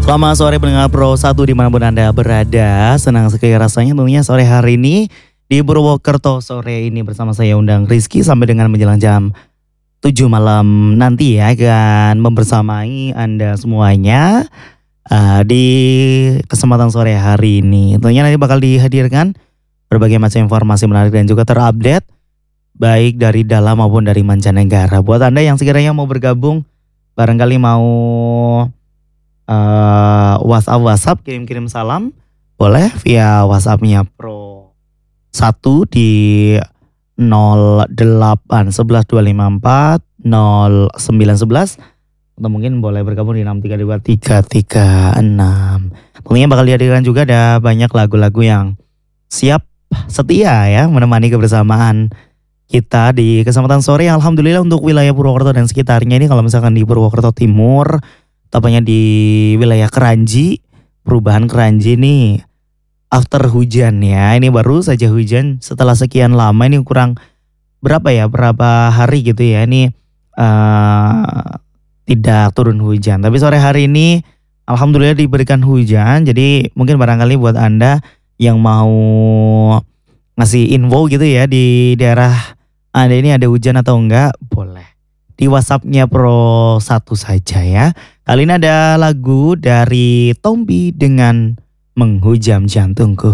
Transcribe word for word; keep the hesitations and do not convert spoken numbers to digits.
Selamat sore pendengar Pro satu dimanapun Anda berada. Senang sekali rasanya tentunya sore hari ini di Purwokerto sore ini bersama saya undang Rizky sampai dengan menjelang jam tujuh malam nanti ya, akan membersamai Anda semuanya uh, di kesempatan sore hari ini. Tentunya nanti bakal dihadirkan berbagai macam informasi menarik dan juga terupdate baik dari dalam maupun dari mancanegara. Buat Anda yang sekiranya mau bergabung, barangkali mau Uh, WhatsApp WhatsApp kirim-kirim salam boleh via WhatsAppnya Pro satu di nol delapan satu satu dua lima empat nol sembilan satu satu atau mungkin boleh bergabung di enam tiga dua tiga tiga enam. Tentunya bakal dihadirkan juga ada banyak lagu-lagu yang siap setia ya menemani kebersamaan kita di kesempatan sore. Alhamdulillah untuk wilayah Purwokerto dan sekitarnya ini, kalau misalkan di Purwokerto Timur, tepatnya di wilayah Kranji, perubahan Kranji nih after hujan ya. Ini baru saja hujan setelah sekian lama, ini kurang berapa ya, berapa hari gitu ya. Ini uh, tidak turun hujan. Tapi sore hari ini alhamdulillah diberikan hujan. Jadi mungkin barangkali buat Anda yang mau ngasih info gitu ya di daerah Anda ini ada hujan atau enggak, boleh di WhatsAppnya Pro satu saja ya. Kali ini ada lagu dari Tompi dengan Menghujam Jantungku.